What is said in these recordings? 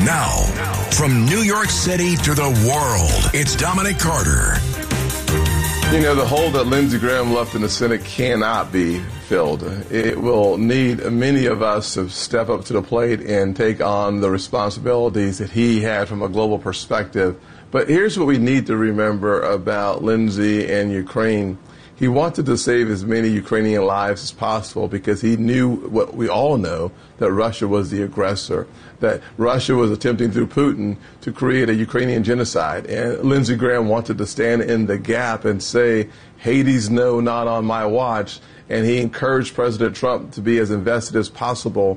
Now, from New York City to the world, it's Dominic Carter. You know, the hole that Lindsey Graham left in the Senate cannot be filled. It will need many of us to step up to the plate and take on the responsibilities that he had from a global perspective. But here's what we need to remember about Lindsey and Ukraine. He wanted to save as many Ukrainian lives as possible because he knew what we all know, that Russia was the aggressor, that Russia was attempting through Putin to create a Ukrainian genocide. And Lindsey Graham wanted to stand in the gap and say, Hades, no, not on my watch. And he encouraged President Trump to be as invested as possible.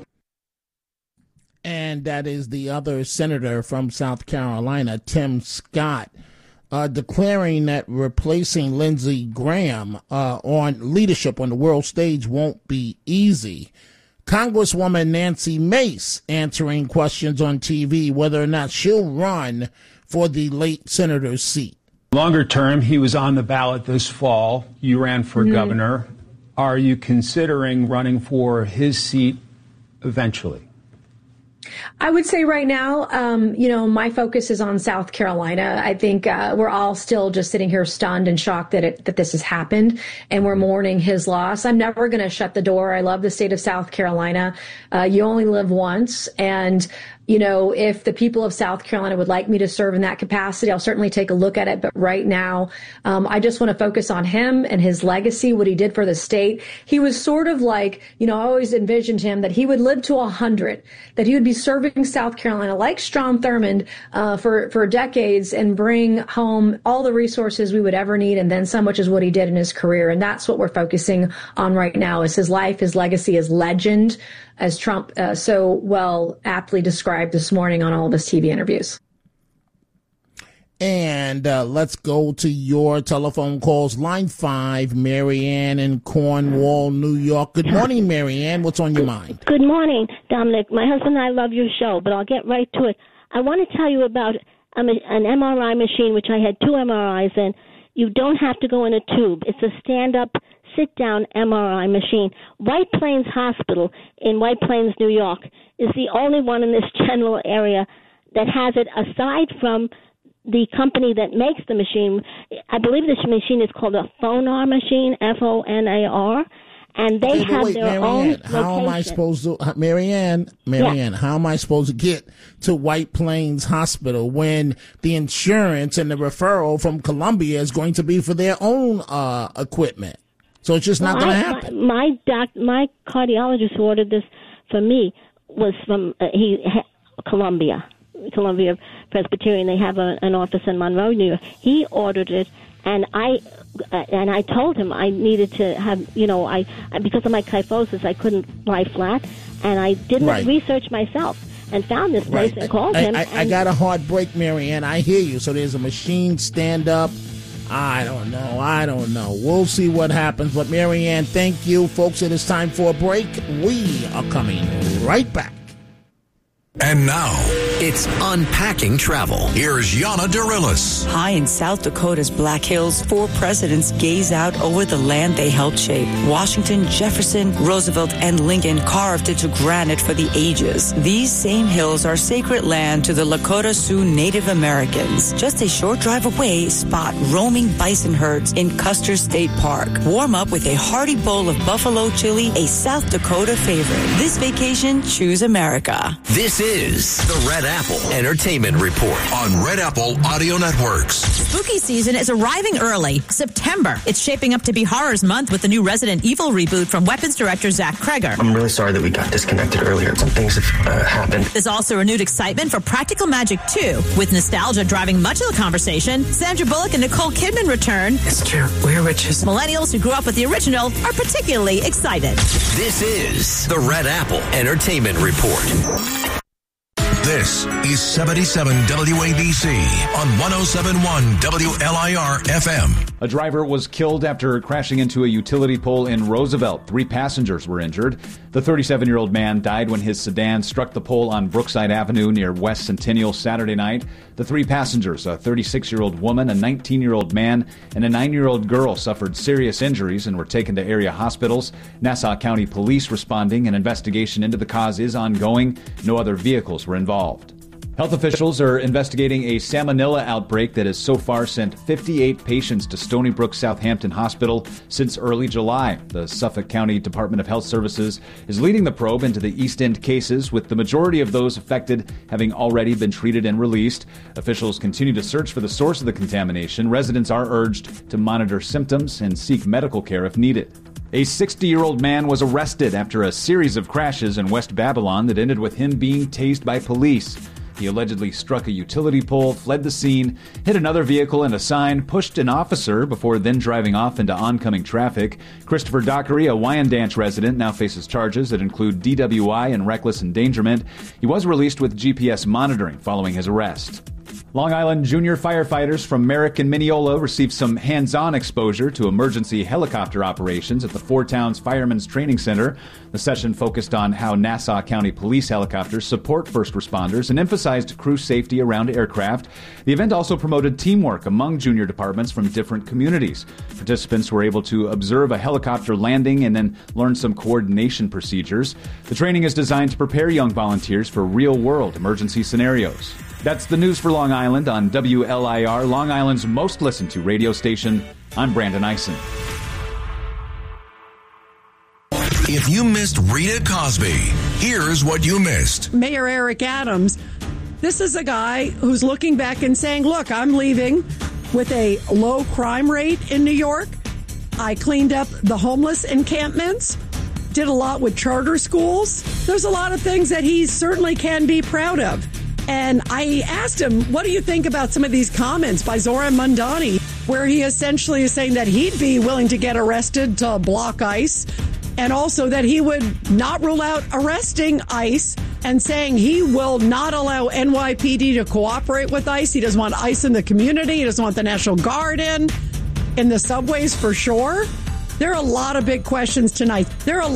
And that is the other senator from South Carolina, Tim Scott, declaring that replacing Lindsey Graham on leadership on the world stage won't be easy. Congresswoman Nancy Mace answering questions on TV whether or not she'll run for the late senator's seat. Longer term, he was on the ballot this fall. You ran for governor. Are you considering running for his seat eventually? I would say right now, my focus is on South Carolina. I think we're all still just sitting here stunned and shocked that this has happened, and we're mourning his loss. I'm never going to shut the door. I love the state of South Carolina. You only live once, and if the people of South Carolina would like me to serve in that capacity, I'll certainly take a look at it. But right now, I just want to focus on him and his legacy, what he did for the state. He was sort of like, I always envisioned him that he would live to 100, that he would be serving South Carolina like Strom Thurmond for decades and bring home all the resources we would ever need and then some, which is what he did in his career. And that's what we're focusing on right now is his life, his legacy, his legend, as Trump so well aptly described this morning on all of his TV interviews. And let's go to your telephone calls. Line 5, Marianne in Cornwall, New York. Good morning, Marianne. What's on your mind? Good morning, Dominic. My husband and I love your show, but I'll get right to it. I want to tell you about an MRI machine, which I had 2 MRIs in. You don't have to go in a tube. It's a stand-up, sit-down MRI machine. White Plains Hospital in White Plains, New York, is the only one in this general area that has it, aside from the company that makes the machine. I believe this machine is called a Phonar machine, F-O-N-A-R, and they have their own location. How am I supposed to, Marianne, how am I supposed to get to White Plains Hospital when the insurance and the referral from Columbia is going to be for their own equipment? So it's just not going to happen. My cardiologist who ordered this for me was from Columbia Presbyterian. They have an office in Monroe, New York. He ordered it, and I told him I needed to have, I because of my kyphosis, I couldn't lie flat, and I did research myself and found this place and called him. I got a hard break, Marianne. I hear you. So there's a machine stand up. I don't know. We'll see what happens. But Marianne, thank you. Folks, it is time for a break. We are coming right back. And now, it's Unpacking Travel. Here's Yana Dorillis. High in South Dakota's Black Hills, 4 presidents gaze out over the land they helped shape. Washington, Jefferson, Roosevelt, and Lincoln carved into granite for the ages. These same hills are sacred land to the Lakota Sioux Native Americans. Just a short drive away, spot roaming bison herds in Custer State Park. Warm up with a hearty bowl of buffalo chili, a South Dakota favorite. This vacation, choose America. This is the Red Apple Entertainment Report on Red Apple Audio Networks. Spooky season is arriving early. September. It's shaping up to be Horror's Month with the new Resident Evil reboot from Weapons director Zach Kreger. I'm really sorry that we got disconnected earlier. Some things have happened. There's also renewed excitement for Practical Magic 2. With nostalgia driving much of the conversation, Sandra Bullock and Nicole Kidman return. It's true. We're witches. Millennials who grew up with the original are particularly excited. This is the Red Apple Entertainment Report. This is 77 WABC on 107.1 WLIR FM. A driver was killed after crashing into a utility pole in Roosevelt. 3 passengers were injured. The 37-year-old man died when his sedan struck the pole on Brookside Avenue near West Centennial Saturday night. The 3 passengers, a 36-year-old woman, a 19-year-old man, and a 9-year-old girl, suffered serious injuries and were taken to area hospitals. Nassau County Police responding. An investigation into the cause is ongoing. No other vehicles were involved. Health officials are investigating a salmonella outbreak that has so far sent 58 patients to Stony Brook Southampton Hospital since early July. The Suffolk County Department of Health Services is leading the probe into the East End cases, with the majority of those affected having already been treated and released. Officials continue to search for the source of the contamination. Residents are urged to monitor symptoms and seek medical care if needed. A 60-year-old man was arrested after a series of crashes in West Babylon that ended with him being tased by police. He allegedly struck a utility pole, fled the scene, hit another vehicle and a sign, pushed an officer before then driving off into oncoming traffic. Christopher Dockery, a Wyandanch resident, now faces charges that include DWI and reckless endangerment. He was released with GPS monitoring following his arrest. Long Island junior firefighters from Merrick and Mineola received some hands-on exposure to emergency helicopter operations at the Four Towns Firemen's Training Center. The session focused on how Nassau County police helicopters support first responders and emphasized crew safety around aircraft. The event also promoted teamwork among junior departments from different communities. Participants were able to observe a helicopter landing and then learn some coordination procedures. The training is designed to prepare young volunteers for real-world emergency scenarios. That's the news for Long Island on WLIR, Long Island's most listened to radio station. I'm Brandon Eisen. If you missed Rita Cosby, here's what you missed. Mayor Eric Adams, this is a guy who's looking back and saying, look, I'm leaving with a low crime rate in New York. I cleaned up the homeless encampments, did a lot with charter schools. There's a lot of things that he certainly can be proud of. And I asked him, what do you think about some of these comments by Zoran Mandani, where he essentially is saying that he'd be willing to get arrested to block ICE, and also that he would not rule out arresting ICE, and saying he will not allow NYPD to cooperate with ICE. He doesn't want ICE in the community. He doesn't want the National Guard in the subways for sure. There are a lot of big questions tonight.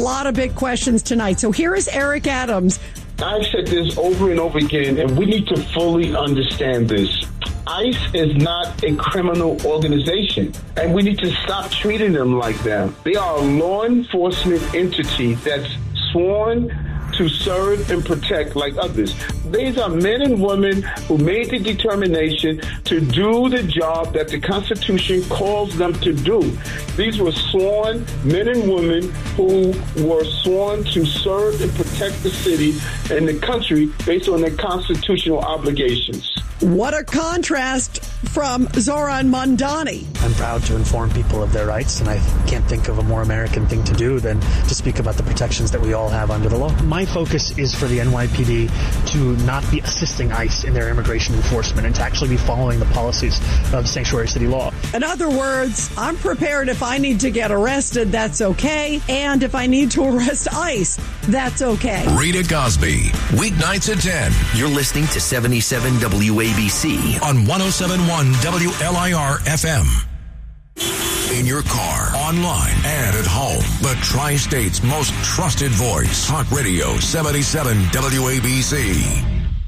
So here is Eric Adams. I've said this over and over again, and we need to fully understand this. ICE is not a criminal organization, and we need to stop treating them like that. They are a law enforcement entity that's sworn to serve and protect like others. These are men and women who made the determination to do the job that the Constitution calls them to do. These were sworn men and women who were sworn to serve and protect the city and the country based on their constitutional obligations. What a contrast from Zoran Mandani. I'm proud to inform people of their rights, and I can't think of a more American thing to do than to speak about the protections that we all have under the law. My focus is for the NYPD to not be assisting ICE in their immigration enforcement and to actually be following the policies of Sanctuary City law. In other words, I'm prepared if I need to get arrested, that's okay. And if I need to arrest ICE, that's okay. Rita Cosby, weeknights at 10. You're listening to 77 WABC on 107.1 WLIR FM. In your car, online, and at home. The Tri-State's most trusted voice. Talk Radio 77 WABC.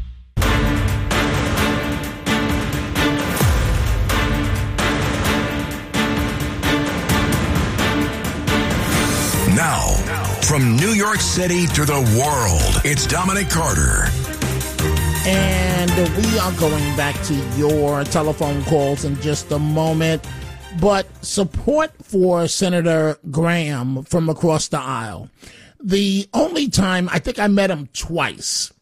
Now, from New York City to the world, it's Dominic Carter. And we are going back to your telephone calls in just a moment. But support for Senator Graham from across the aisle. The only time, I think I met him twice.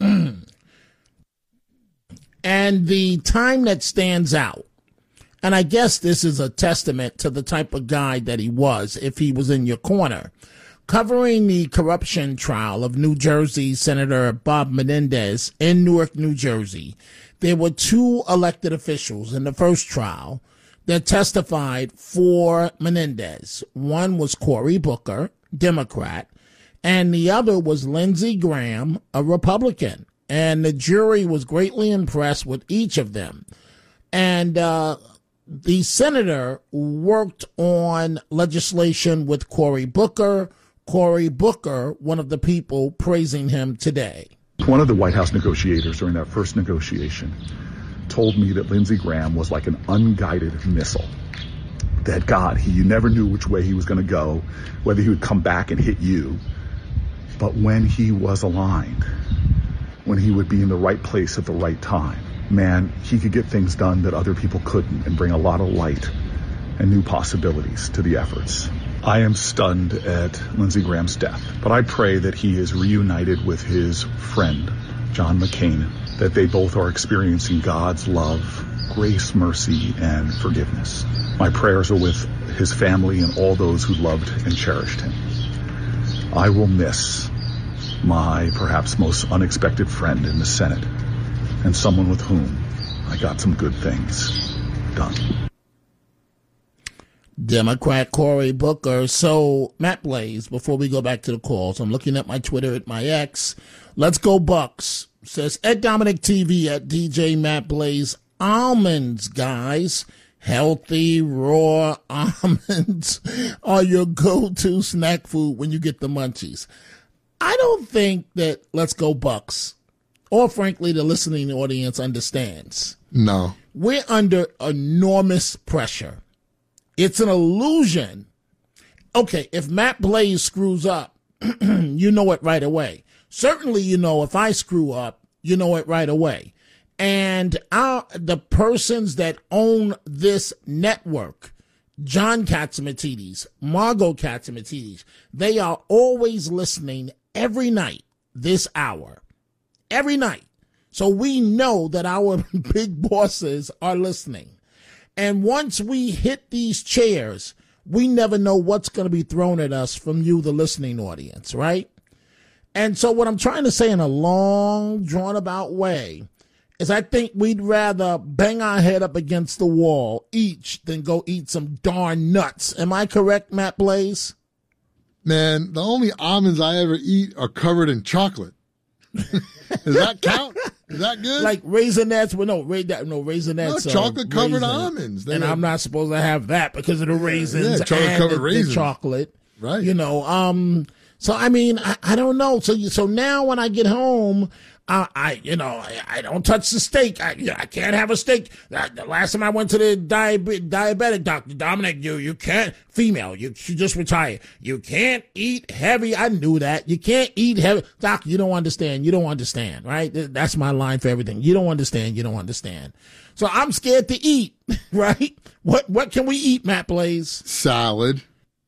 And the time that stands out, and I guess this is a testament to the type of guy that he was if he was in your corner, covering the corruption trial of New Jersey Senator Bob Menendez in Newark, New Jersey. There were two elected officials in the first trial that testified for Menendez. One was Cory Booker, Democrat, and the other was Lindsey Graham, a Republican. And the jury was greatly impressed with each of them. And the senator worked on legislation with Cory Booker. Cory Booker, one of the people praising him today. One of the White House negotiators during that first negotiation told me that Lindsey Graham was like an unguided missile. That God, you never knew which way he was going to go, whether he would come back and hit you. But when he was aligned, when he would be in the right place at the right time. Man, he could get things done that other people couldn't and bring a lot of light and new possibilities to the efforts. I am stunned at Lindsey Graham's death, but I pray that he is reunited with his friend, John McCain, that they both are experiencing God's love, grace, mercy, and forgiveness. My prayers are with his family and all those who loved and cherished him. I will miss my perhaps most unexpected friend in the Senate and someone with whom I got some good things done. Democrat Cory Booker. So, Matt Blaze, before we go back to the calls, I'm looking at my Twitter at my ex. Let's go Bucks. Says Ed Dominic TV at DJ Matt Blaze. Almonds, guys. Healthy, raw almonds are your go-to snack food when you get the munchies. I don't think that Let's Go Bucks, or frankly the listening audience, understands. No. We're under enormous pressure. It's an illusion. Okay, if Matt Blaze screws up, you know it right away. Certainly, you know, if I screw up, you know it right away. And the persons that own this network, John Catsimatidis, Margot Catsimatidis, they are always listening every night, this hour. Every night. So we know that our big bosses are listening. And once we hit these chairs, we never know what's going to be thrown at us from you, the listening audience, right? And so what I'm trying to say in a long, drawn-about way is I think we'd rather bang our head up against the wall each than go eat some darn nuts. Am I correct, Matt Blaze? Man, the only almonds I ever eat are covered in chocolate. Does that count? Is that good? Like Raisinets? Well, no, Raisinets. No, chocolate-covered almonds. And I'm not supposed to have that because of the raisins. Yeah, chocolate-covered raisins. The chocolate. Right. You know, so I mean, I don't know. So now when I get home, I don't touch the steak. I can't have a steak. The last time I went to the diabetic doctor, Dominic, you can't, female, she just retired. You can't eat heavy. I knew that. You can't eat heavy. Doc, you don't understand. You don't understand, right? That's my line for everything. You don't understand. You don't understand. So I'm scared to eat, right? What can we eat, Matt Blaze? Salad.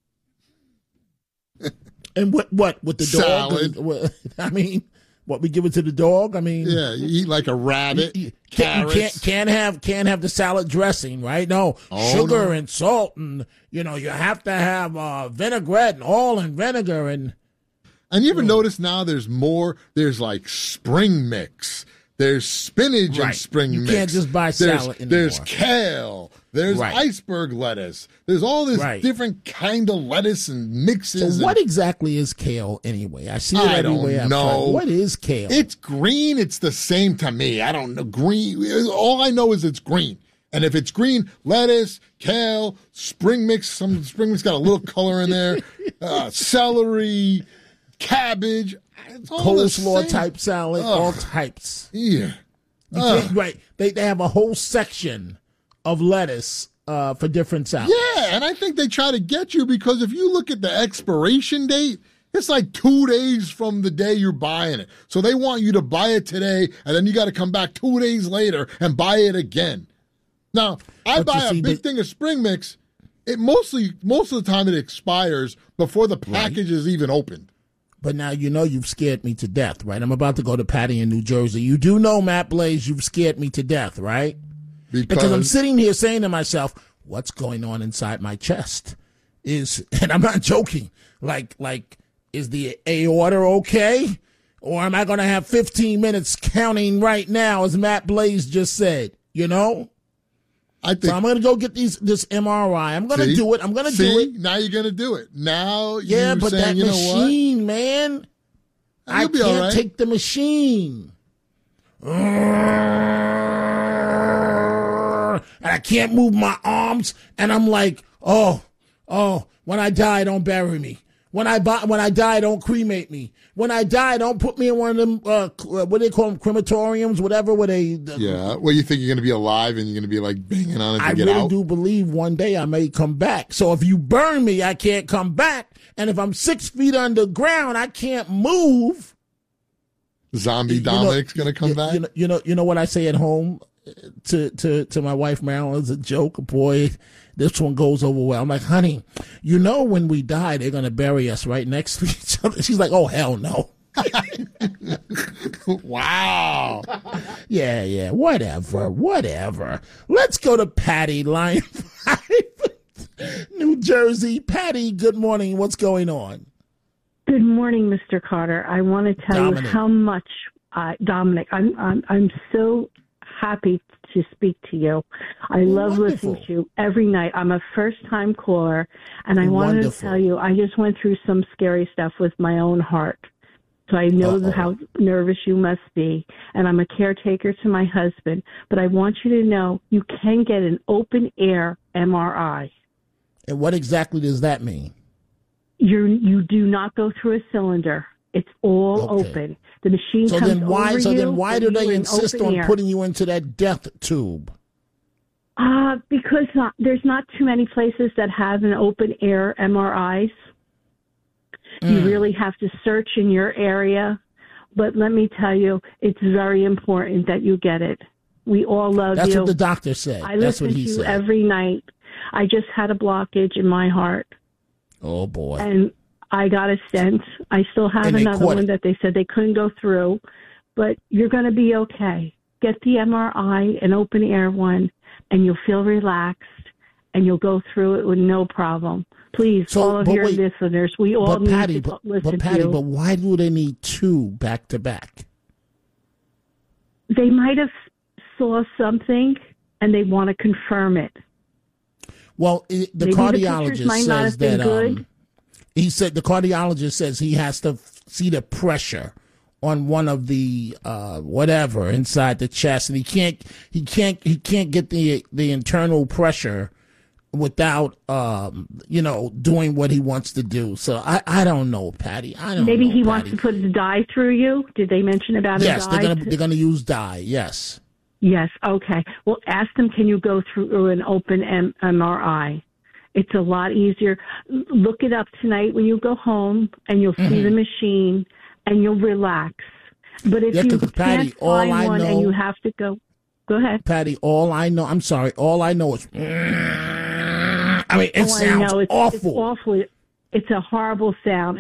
And what with the salad? Dog? I mean, what we give it to the dog? I mean, yeah, you eat like a rabbit. Carrots. Can't have the salad dressing, right? No, sugar and salt, and you have to have vinaigrette and all in vinegar and. And you ever notice now there's like spring mix. There's spinach and spring mix. You can't just buy salad anymore. There's kale. There's iceberg lettuce. There's all this different kind of lettuce and mixes. So what exactly is kale anyway? I see it everywhere. I don't know. What is kale? It's green. It's the same to me. I don't know. Green. All I know is it's green. And if it's green, lettuce, kale, spring mix. Some spring mix got a little color in there. Celery, cabbage. Coleslaw type salad, all types. Yeah. Right. They have a whole section of lettuce for different salads. Yeah, and I think they try to get you because if you look at the expiration date, it's like 2 days from the day you're buying it. So they want you to buy it today, and then you got to come back 2 days later and buy it again. Now, I buy a big thing of spring mix. It most of the time it expires before the package is even opened. But now you've scared me to death, right? I'm about to go to Patty in New Jersey. You do know, Matt Blaze, you've scared me to death, right? Because I'm sitting here saying to myself, what's going on inside my chest? And I'm not joking, like, is the aorta okay? Or am I going to have 15 minutes counting right now, as Matt Blaze just said, I think, so I'm going to go get this MRI. I'm going to do it. I'm going to do it. Now you're going to do it. Now you're but that saying, machine, man. I can't take the machine. And I can't move my arms. And I'm like, oh, when I die, don't bury me. When I die, don't cremate me. When I die, don't put me in one of them, what do they call them, crematoriums, whatever, where they... yeah, well, you think you're going to be alive and you're going to be, like, banging on it to get out? I really do believe one day I may come back. So if you burn me, I can't come back. And if I'm 6 feet underground, I can't move. Zombie Dominic's going to come back. You know what I say at home to my wife Marilyn as a joke. Boy, this one goes over well. I'm like, honey, when we die, they're going to bury us right next to each other. She's like, oh hell no. Wow. Yeah. Whatever. Let's go to Patty, line 5, New Jersey. Patty, good morning. What's going on? Good morning, Mr. Carter. I want to tell you how much, Dominic. I'm so happy to speak to you. I love listening to you every night. I'm a first-time caller, and I wanted to tell you I just went through some scary stuff with my own heart. So I know how nervous you must be, and I'm a caretaker to my husband. But I want you to know you can get an open-air MRI. And what exactly does that mean? You do not go through a cylinder. It's all open. The machine comes over you. So then why do they insist on putting you into that death tube? Because there's not too many places that have an open-air MRIs. You really have to search in your area. But let me tell you, it's very important that you get it. We all love you. That's what the doctor said. I listen to you every night. I just had a blockage in my heart. Oh, boy. And I got a stent. I still have another one that they said they couldn't go through. But you're going to be okay. Get the MRI, an open-air one, and you'll feel relaxed, and you'll go through it with no problem. Please, all of your listeners, we all need to listen to you. But why do they need two back-to-back? They might have saw something, and they want to confirm it. Well, the cardiologist says that he said the cardiologist says he has to see the pressure on one of the whatever inside the chest, and he can't get the internal pressure without doing what he wants to do. So I don't know, Patty. Maybe he wants to put a dye through you. Did they mention about a dye? Yes, they're gonna use dye. Yes. Yes. Okay. Well, ask them. Can you go through an open MRI? It's a lot easier. Look it up tonight when you go home, and you'll see the machine, and you'll relax. But if you can't find one and you have to go ahead, Patty. All I know is. I mean, it sounds awful. It's awful. It's a horrible sound.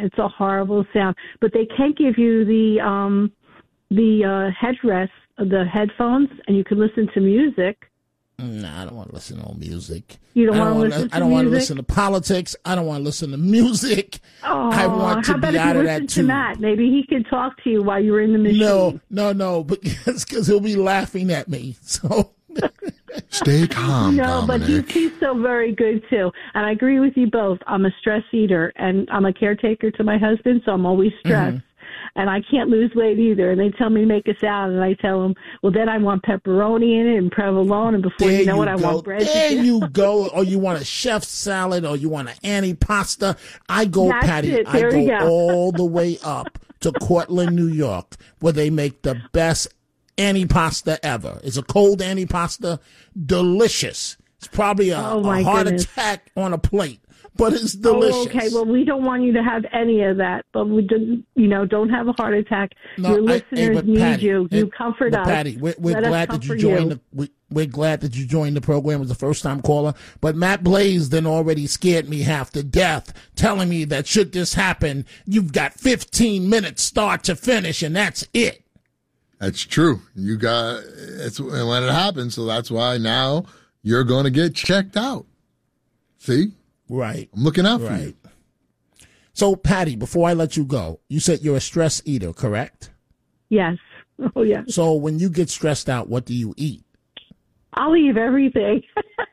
But they can give you the headrest, the headphones, and you can listen to music. No, I don't want to listen to music. You don't want to listen to music? I don't want to listen to politics. I don't want to listen to music. Oh, I want to be out of that too. Matt? Maybe he could talk to you while you're in the machine. No, because he'll be laughing at me. So stay calm. No, Dominic. but he's so very good too. And I agree with you both. I'm a stress eater, and I'm a caretaker to my husband, so I'm always stressed. And I can't lose weight either. And they tell me to make a salad, and I tell them, well, then I want pepperoni in it and provolone, and before you know it, I want bread. There you go. Or you want a chef's salad, or you want an antipasta. I go, Patty, I go all the way up to Cortland, New York, where they make the best antipasta ever. It's a cold antipasta, delicious. It's probably a heart attack on a plate. But it's delicious. Oh, okay. Well, we don't want you to have any of that, but we don't have a heart attack. No, your listeners need Patty, you. You comfort us. Patty, we're glad that you joined. We're glad that you joined the program as a first-time caller. But Matt Blaze then already scared me half to death, telling me that should this happen, you've got 15 minutes start to finish, and that's it. That's true. It's when it happens, so that's why now you're going to get checked out. See? Right. I'm looking out for you. So, Patty, before I let you go, you said you're a stress eater, correct? Yes. Oh, yeah. So when you get stressed out, what do you eat? I'll eat everything.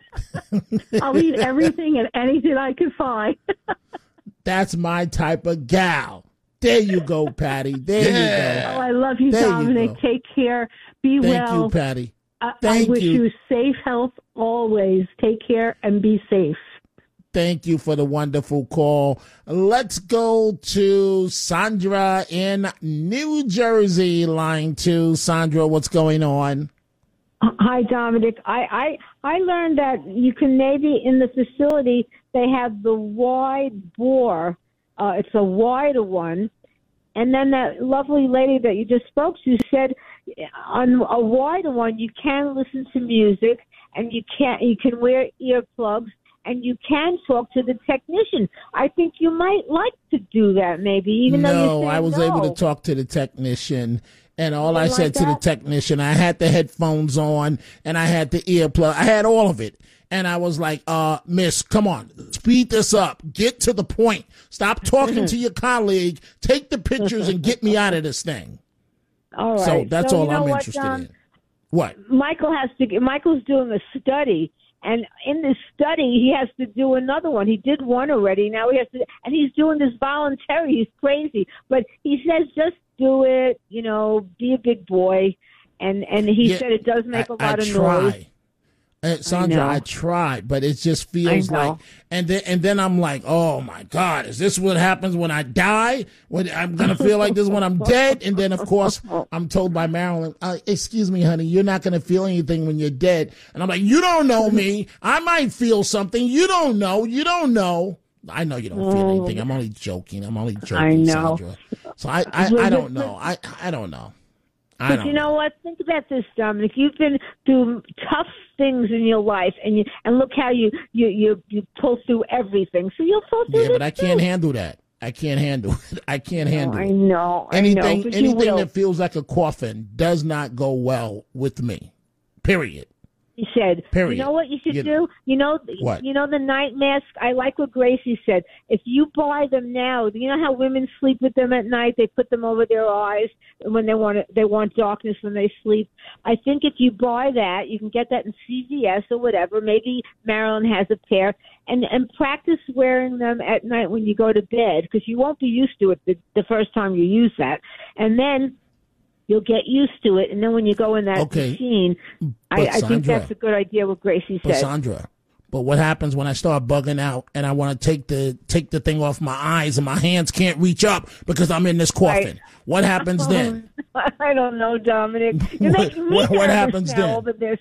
I'll eat everything and anything I can find. That's my type of gal. There you go, Patty. There you go. Oh, I love you, Dominic. Take care. Be well. Thank you, Patty. I wish you safe health always. Take care and be safe. Thank you for the wonderful call. Let's go to Sandra in New Jersey, line 2. Sandra, what's going on? Hi, Dominic. I learned that you can maybe in the facility, they have the wide bore. It's a wider one. And then that lovely lady that you just spoke to said on a wider one, you can listen to music and you can wear earplugs and you can talk to the technician. I think you might like to do that maybe, even though you say I was able to talk to the technician. And all I said to the technician, I had the headphones on and I had the earplug. I had all of it. And I was like, miss, come on, speed this up. Get to the point. Stop talking to your colleague. Take the pictures and get me out of this thing. All right. So that's all I'm interested in. What? Michael's doing a study. And in this study, he has to do another one. He did one already. Now he has to, and he's doing this voluntary. He's crazy. But he says, just do it, be a big boy. And he said it does make a lot of noise. Sandra, I tried, but it just feels like, and then I'm like, oh my God, is this what happens when I die? When I'm going to feel like this when I'm dead? And then, of course, I'm told by Marilyn, excuse me, honey, you're not going to feel anything when you're dead. And I'm like, you don't know me. I might feel something. You don't know. You don't know. I know you don't feel anything. I'm only joking. I know. Sandra. So I don't know. I don't know. But you know what? Think about this, Dominic. You've been through tough things in your life, and look how you pull through everything. So you'll pull through. Yeah, but I can't handle that. I can't handle it. I can't handle it. I know. Anything that feels like a coffin does not go well with me. Period. He said, Period. You know what you should do? What? The night mask? I like what Gracie said. If you buy them now, you know how women sleep with them at night? They put them over their eyes when they want darkness when they sleep. I think if you buy that, you can get that in CVS or whatever. Maybe Marilyn has a pair. And practice wearing them at night when you go to bed, because you won't be used to it the first time you use that. And then you'll get used to it, and then when you go in that machine, I think that's a good idea. What Gracie said, Sandra. But what happens when I start bugging out and I want to take the thing off my eyes and my hands can't reach up because I'm in this coffin? Right. What happens then? I don't know, Dominic. You're making me what happens then? Over this.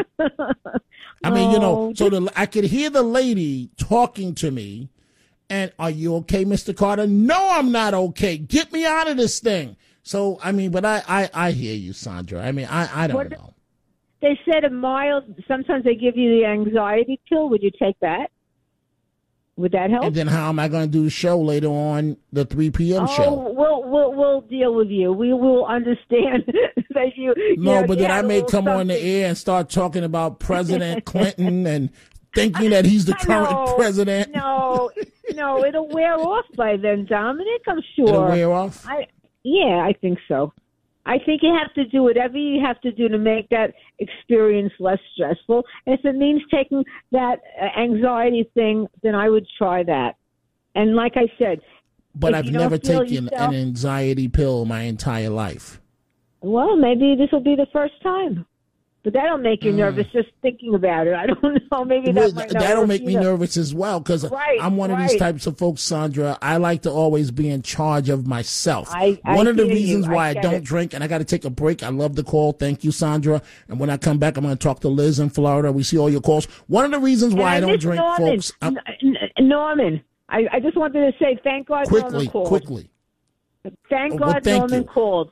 I mean, so I could hear the lady talking to me, and are you okay, Mr. Carter? No, I'm not okay. Get me out of this thing. So, I mean, but I hear you, Sandra. I mean, I don't know. They said sometimes they give you the anxiety pill. Would you take that? Would that help? And then how am I going to do the show later on, the 3 p.m. show? We'll deal with you. We will understand that you... No, but then I may come on the air and start talking about President Clinton and thinking that he's the current president. No, it'll wear off by then, Dominic, I'm sure. It'll wear off? Yeah, I think so. I think you have to do whatever you have to do to make that experience less stressful. And if it means taking that anxiety thing, then I would try that. And like I said... But I've never taken an anxiety pill my entire life. Well, maybe this will be the first time. But that'll make you nervous just thinking about it. I don't know. Maybe that might not that'll make me nervous as well, because I'm one of these types of folks, Sandra. I like to always be in charge of myself. One of the reasons why I don't drink, and I got to take a break. I love the call. Thank you, Sandra. And when I come back, I'm going to talk to Liz in Florida. We see all your calls. One of the reasons why I don't drink, folks. Norman, I just wanted to say thank God Norman called. Quickly. Thank God Norman called.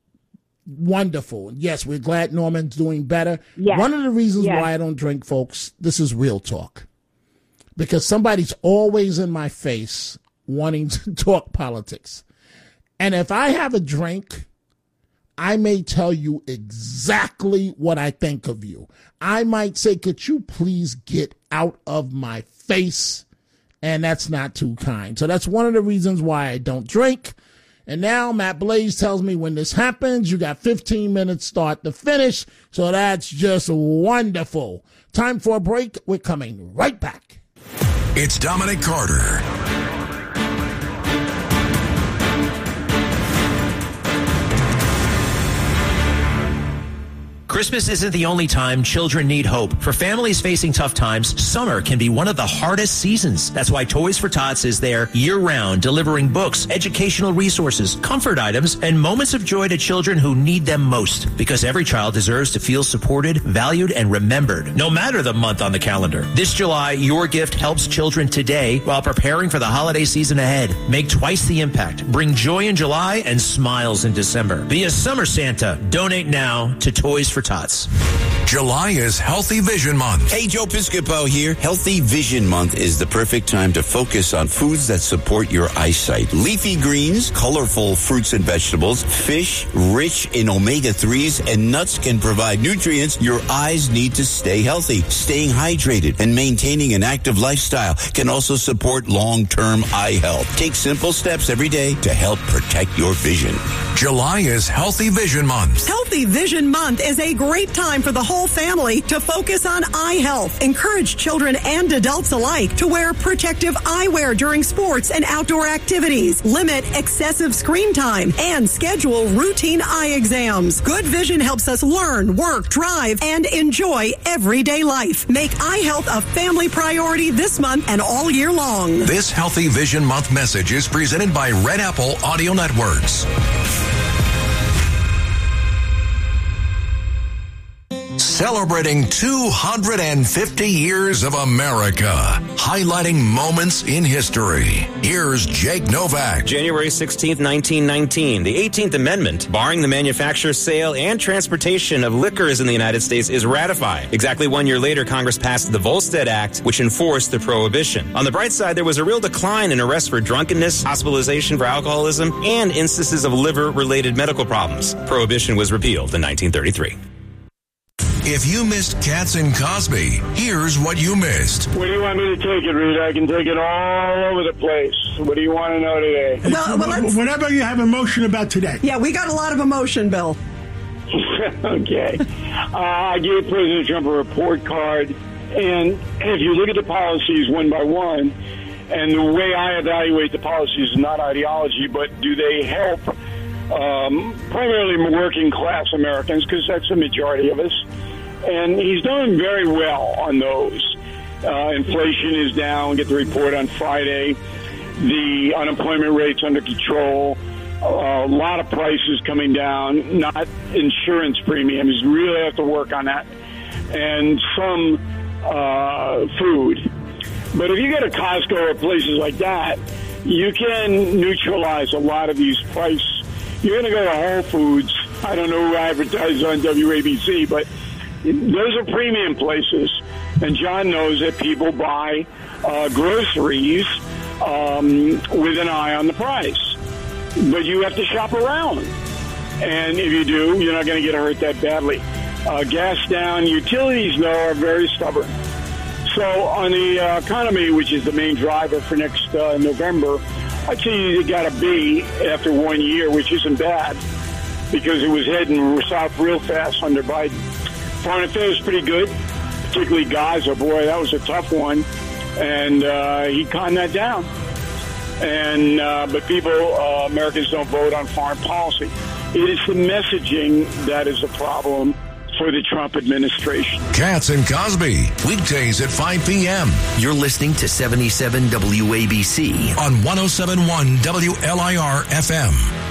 Wonderful. Yes, we're glad Norman's doing better. Yes. One of the reasons why I don't drink, folks, this is real talk. Because somebody's always in my face wanting to talk politics. And if I have a drink, I may tell you exactly what I think of you. I might say, could you please get out of my face? And that's not too kind. So that's one of the reasons why I don't drink. And now Matt Blaze tells me when this happens, you got 15 minutes start to finish. So that's just wonderful. Time for a break. We're coming right back. It's Dominic Carter. Christmas isn't the only time children need hope. For families facing tough times, summer can be one of the hardest seasons. That's why Toys for Tots is there year-round, delivering books, educational resources, comfort items, and moments of joy to children who need them most. Because every child deserves to feel supported, valued, and remembered, no matter the month on the calendar. This July, your gift helps children today while preparing for the holiday season ahead. Make twice the impact. Bring joy in July and smiles in December. Be a summer Santa. Donate now to Toys for Tots. July is Healthy Vision Month. Hey, Joe Piscopo here. Healthy Vision Month is the perfect time to focus on foods that support your eyesight. Leafy greens, colorful fruits and vegetables, fish rich in omega-3s, and nuts can provide nutrients your eyes need to stay healthy. Staying hydrated and maintaining an active lifestyle can also support long-term eye health. Take simple steps every day to help protect your vision. July is Healthy Vision Month. Healthy Vision Month is a great time for the whole family to focus on eye health. Encourage children and adults alike to wear protective eyewear during sports and outdoor activities. Limit excessive screen time and schedule routine eye exams. Good vision helps us learn, work, drive, and enjoy everyday life. Make eye health a family priority this month and all year long. This Healthy Vision Month message is presented by Red Apple Audio Networks. Celebrating 250 years of America, highlighting moments in history. Here's Jake Novak. January 16th, 1919, the 18th Amendment, barring the manufacture, sale, and transportation of liquors in the United States, is ratified. Exactly 1 year later, Congress passed the Volstead Act, which enforced the prohibition. On the bright side, there was a real decline in arrests for drunkenness, hospitalization for alcoholism, and instances of liver-related medical problems. Prohibition was repealed in 1933. If you missed Katz and Cosby, here's what you missed. Where do you want me to take it, Rita? I can take it all over the place. What do you want to know today? Whatever you have emotion about today. Yeah, we got a lot of emotion, Bill. Okay. I gave President Trump a report card, and if you look at the policies one by one, and the way I evaluate the policies is not ideology, but do they help primarily working class Americans, because that's the majority of us. And he's done very well on those. Inflation is down. Get the report on Friday. The unemployment rate's under control. A lot of prices coming down, not insurance premiums. Really have to work on that. And some food. But if you go to Costco or places like that, you can neutralize a lot of these prices. You're going to go to Whole Foods. I don't know who advertises on WABC, but those are premium places. And John knows that people buy groceries with an eye on the price. But you have to shop around. And if you do, you're not going to get hurt that badly. Gas down. Utilities, though, are very stubborn. So on the economy, which is the main driver for next November, I'd say you got a B after 1 year, which isn't bad, because it was heading south real fast under Biden. Foreign affairs pretty good, particularly Gaza. Boy, that was a tough one, and he calmed that down. And but people, Americans don't vote on foreign policy. It is the messaging that is a problem for the Trump administration. Katz and Cosby, weekdays at 5 p.m. You're listening to 77 WABC on 107.1 WLIR FM.